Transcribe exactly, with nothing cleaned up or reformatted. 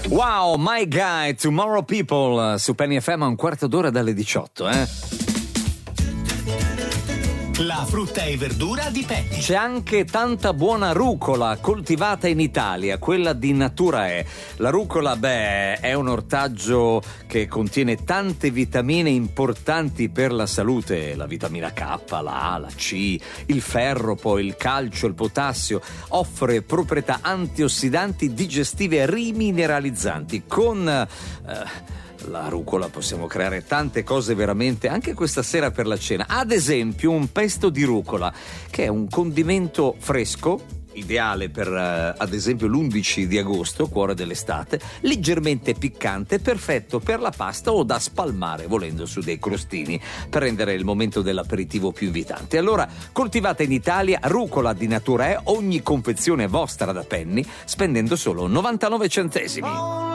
Wow, My Guy, Tomorrow People su Penny F M a un quarto d'ora dalle diciotto, eh? La frutta e verdura di Penny. C'è anche tanta buona rucola coltivata in Italia, quella di Naturae. La rucola, beh, è un ortaggio che contiene tante vitamine importanti per la salute, la vitamina K, la A, la C, il ferro, poi il calcio, il potassio. Offre proprietà antiossidanti, digestive e rimineralizzanti. Con eh, la rucola possiamo creare tante cose veramente, anche questa sera per la cena. Ad esempio un pesto di rucola, che è un condimento fresco, ideale per uh, ad esempio l'undici di agosto, cuore dell'estate, leggermente piccante, perfetto per la pasta o da spalmare volendo su dei crostini per rendere il momento dell'aperitivo più invitante. Allora, coltivata in Italia, rucola di Naturae, ogni confezione è vostra da Penny spendendo solo novantanove centesimi.